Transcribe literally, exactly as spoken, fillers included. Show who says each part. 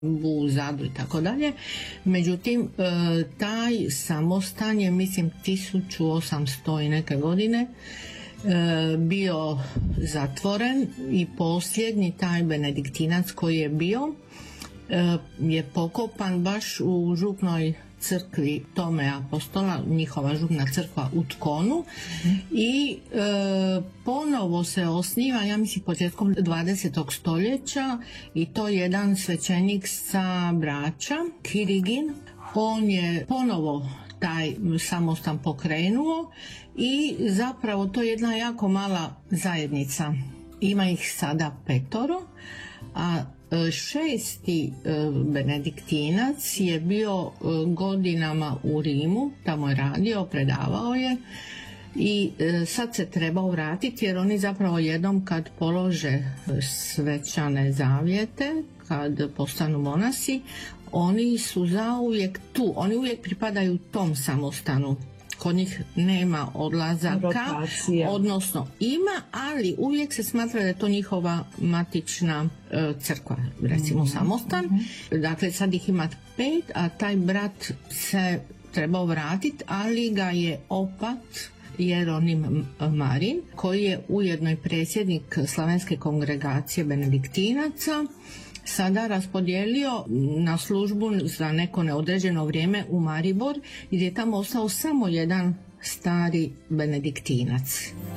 Speaker 1: u Zadru i tako dalje. Međutim, taj samostan je, mislim, tisuću osamsto i neke godine bio zatvoren i posljednji taj benediktinac koji je bio je pokopan baš u župnoj crkvi Tome Apostola, njihova župna crkva u Tkonu, mm. i e, ponovo se osniva, ja mislim, početkom dvadesetog stoljeća, i to jedan svećenik sa Brača, Kirigin. On je ponovo taj samostan pokrenuo i zapravo to je jedna jako mala zajednica. Ima ih sada petoro, a šesti benediktinac je bio godinama u Rimu, tamo je radio, predavao je i sad se trebao vratiti jer oni zapravo jednom kad polože svečane zavjete, kad postanu monasi, oni su zauvijek tu, oni uvijek pripadaju tom samostanu. Kod njih nema odlazaka, rotacija. Odnosno ima, ali uvijek se smatra da je to njihova matična e, crkva, recimo mm-hmm. samostan. Mm-hmm. Dakle, sad ih ima pet, a taj brat se trebao vratiti, ali ga je opat Jeronim Marin, koji je ujedno i predsjednik Slavenske kongregacije benediktinaca, sada raspodijelio na službu za neko neodređeno vrijeme u Maribor, jer je tamo ostao samo jedan stari benediktinac.